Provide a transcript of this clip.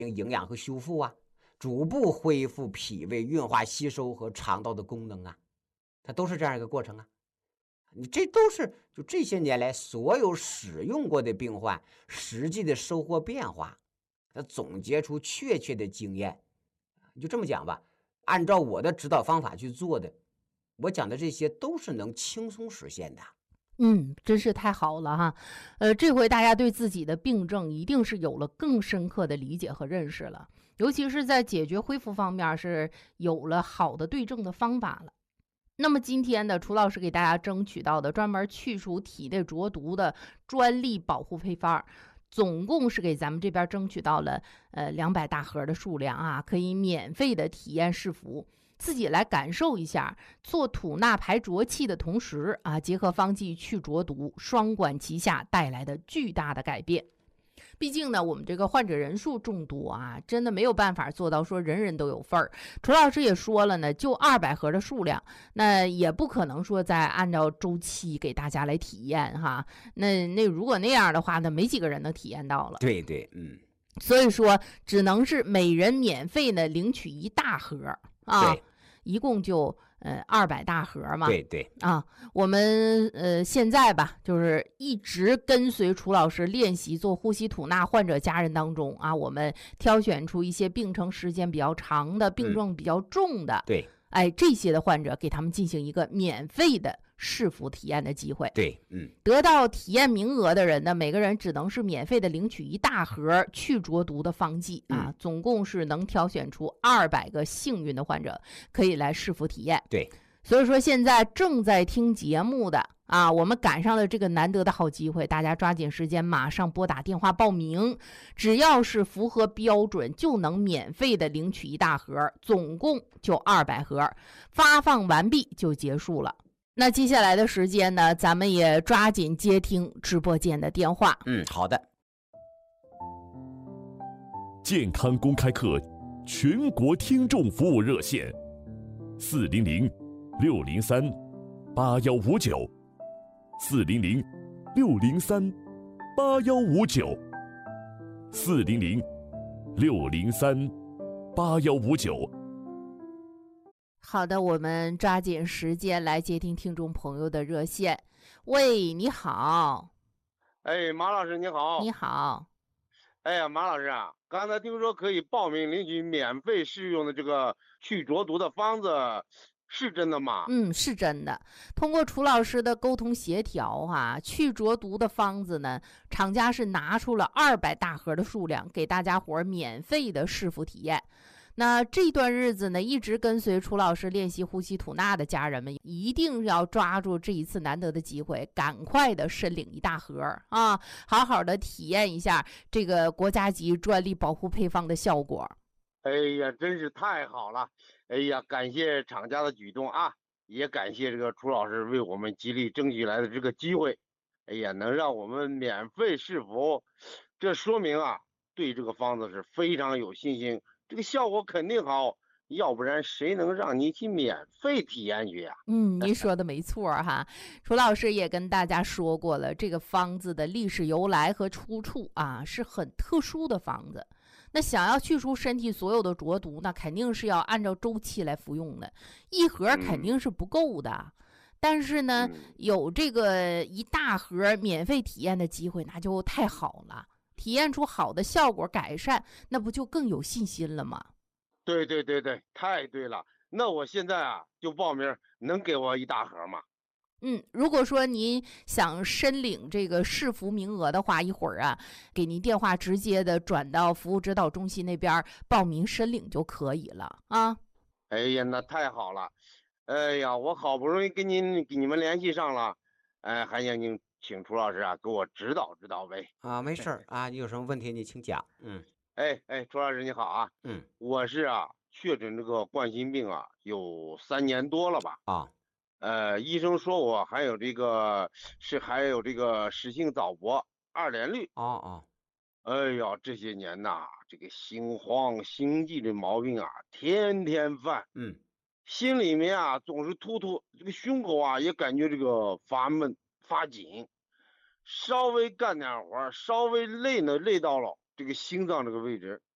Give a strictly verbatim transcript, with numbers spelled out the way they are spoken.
营养和修复啊，逐步恢复脾胃运化吸收和肠道的功能啊，它都是这样一个过程啊。你这都是就这些年来所有使用过的病患实际的收获变化，它总结出确切的经验。就这么讲吧，按照我的指导方法去做的，我讲的这些都是能轻松实现的。 嗯，真是太好了哈。呃，这回大家对自己的病症一定是有了更深刻的理解和认识了，尤其是在解决恢复方面是有了好的对症的方法了。那么今天呢，楚老师给大家争取到的专门去除体内浊毒的专利保护配方，总共是给咱们这边争取到了呃两百大盒的数量啊，可以免费的体验试服，自己来感受一下做吐纳排浊气的同时啊，结合方剂去浊毒，双管齐下带来的巨大的改变。毕竟呢，我们这个患者人数众多啊，真的没有办法做到说人人都有份儿。楚老师也说了呢，就二百盒的数量，那也不可能说再按照周期给大家来体验哈。那那如果那样的话，那没几个人能体验到了。 对对，嗯， 所以说只能是每人免费呢领取一大盒啊，一共就呃二百大盒嘛。 对对啊，我们呃现在吧，就是一直跟随楚老师练习做呼吸吐纳患者家人当中啊，我们挑选出一些病程时间比较长的、病症比较重的， 嗯、对， 哎，这些的患者给他们进行一个免费的试服体验的机会。 对，嗯， 得到体验名额的人呢，每个人只能是免费的领取一大盒去浊毒的方剂啊， 嗯、 总共是能挑选出二百个幸运的患者可以来试服体验。 对， 所以说现在正在听节目的啊，我们赶上了这个难得的好机会，大家抓紧时间，马上拨打电话报名，只要是符合标准，就能免费的领取一大盒，总共就二百盒，发放完毕就结束了。那接下来的时间呢，咱们也抓紧接听直播间的电话。 嗯，好的。 健康公开课全国听众服务热线：四零零六零三八幺五九，四零零六零三八幺五九，四零零六零三八幺五九。 好的，我们抓紧时间来接听听众朋友的热线。喂，你好。 哎，马老师你好。 你好。 哎呀，马老师啊，刚才听说可以报名领取免费试用的这个去浊毒的方子，是真的吗？ 嗯，是真的。通过楚老师的沟通协调哈、啊，去浊毒的方子呢，厂家是拿出了二百大盒的数量，给大家伙免费的试服体验。那这段日子呢，一直跟随楚老师练习呼吸吐纳的家人们，一定要抓住这一次难得的机会，赶快的申领一大盒啊，好好的体验一下这个国家级专利保护配方的效果。 哎呀，真是太好了！哎呀，感谢厂家的举动啊，也感谢这个楚老师为我们极力争取来的这个机会。哎呀，能让我们免费试服，这说明啊，对这个方子是非常有信心。这个效果肯定好，要不然谁能让你去免费体验去呀？ 嗯，您说的没错哈。楚老师也跟大家说过了，这个方子的历史由来和出处啊，是很特殊的方子。那想要去除身体所有的浊毒，那肯定是要按照周期来服用的，一盒肯定是不够的。嗯、但是呢， 嗯、 有这个一大盒免费体验的机会，那就太好了。体验出好的效果改善，那不就更有信心了吗？ 对对对对，太对了。那我现在啊就报名，能给我一大盒吗？ 嗯，如果说您想申领这个试服名额的话，一会儿啊给您电话直接的转到服务指导中心那边报名申领就可以了啊。 哎呀，那太好了。哎呀，我好不容易跟您跟你们联系上了，哎，还想您请楚老师啊给我指导指导呗。 啊，没事儿啊，你有什么问题你请讲。嗯， 哎哎，楚老师你好啊。 嗯， 我是啊确诊这个冠心病啊有三年多了吧。 啊， 呃，医生说我还有这个是还有这个室性早搏二联律。 哦哦， 哎呀，这些年呐，这个心慌心悸的毛病啊，天天犯。 嗯， 心里面啊总是突突，这个胸口啊也感觉这个发闷发紧，稍微干点活，稍微累呢累到了这个心脏这个位置，